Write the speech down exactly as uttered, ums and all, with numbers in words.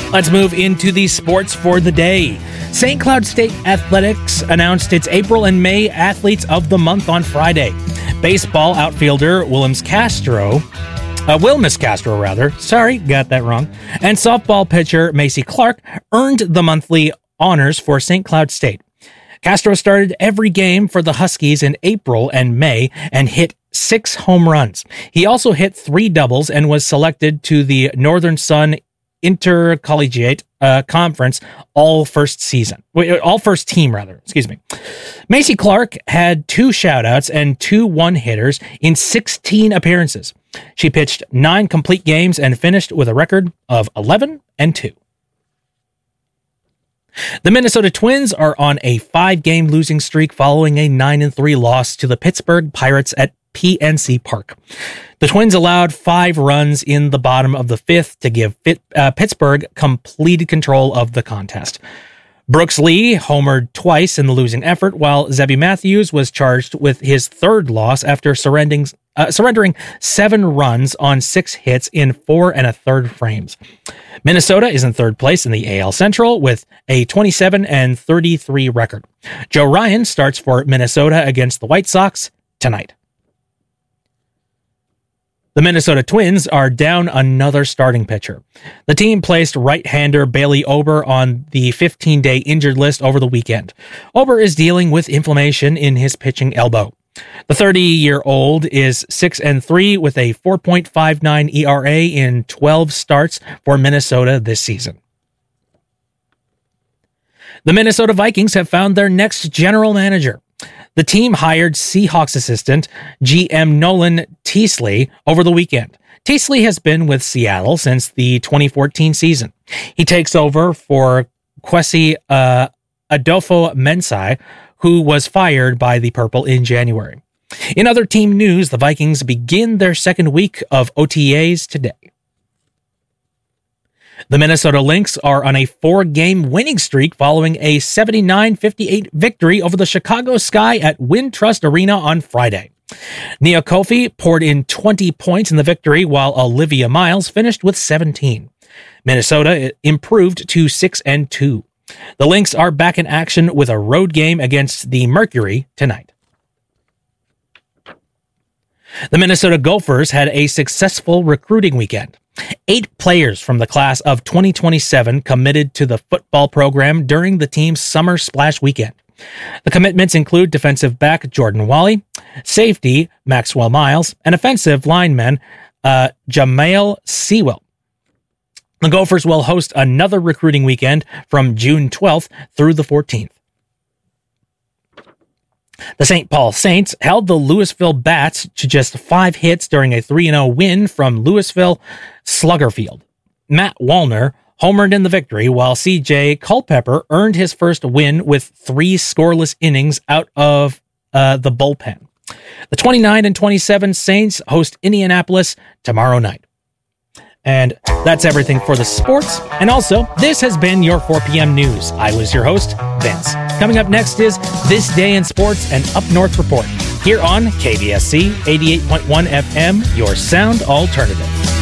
Let's move into the sports for the day. Saint Cloud State Athletics announced its April and May Athletes of the Month on Friday. Baseball outfielder Williams Castro, uh, Wilmus Castro rather, sorry, got that wrong, and softball pitcher Macy Clark earned the monthly honors for Saint Cloud State. Castro started every game for the Huskies in April and May and hit six home runs. He also hit three doubles and was selected to the Northern Sun Intercollegiate uh, Conference all first season, all first team rather, excuse me. Macy Clark had two shoutouts and two one-hitters in sixteen appearances. She pitched nine complete games and finished with a record of eleven and two. The Minnesota Twins are on a five-game losing streak following a nine and three loss to the Pittsburgh Pirates at P N C Park. The Twins allowed five runs in the bottom of the fifth to give Fit, uh, Pittsburgh complete control of the contest. Brooks Lee homered twice in the losing effort, while Zebby Matthews was charged with his third loss after surrendering, uh, surrendering seven runs on six hits in four and a third frames. Minnesota is in third place in the A L Central with a twenty-seven and thirty-three record. Joe Ryan starts for Minnesota against the White Sox tonight. The Minnesota Twins are down another starting pitcher. The team placed right-hander Bailey Ober on the fifteen-day injured list over the weekend. Ober is dealing with inflammation in his pitching elbow. The thirty-year-old is six and three with a four point five nine E R A in twelve starts for Minnesota this season. The Minnesota Vikings have found their next general manager. The team hired Seahawks assistant G M Nolan Teasley over the weekend. Teasley has been with Seattle since the twenty fourteen season. He takes over for Kwesi uh, Adolfo-Mensah, who was fired by the Purple in January. In other team news, the Vikings begin their second week of O T As today. The Minnesota Lynx are on a four-game winning streak following a seventy-nine fifty-eight victory over the Chicago Sky at Wintrust Arena on Friday. Nia Kofi poured in twenty points in the victory, while Olivia Miles finished with seventeen. Minnesota improved to six and two. The Lynx are back in action with a road game against the Mercury tonight. The Minnesota Gophers had a successful recruiting weekend. Eight players from the class of twenty twenty-seven committed to the football program during the team's summer splash weekend. The commitments include defensive back Jordan Wally, safety Maxwell Miles, and offensive lineman uh, Jamail Sewell. The Gophers will host another recruiting weekend from June twelfth through the fourteenth. The Saint Paul Saints held the Louisville Bats to just five hits during a three and oh win from Louisville Sluggerfield. Matt Wallner homered in the victory, while C J Culpepper earned his first win with three scoreless innings out of uh, the bullpen. The twenty-nine and twenty-seven Saints host Indianapolis tomorrow night. And that's everything for the sports. And also, this has been your four p.m. news. I was your host, Vince. Coming up next is This Day in Sports and Up North Report here on K B S C eighty-eight point one F M, your sound alternative.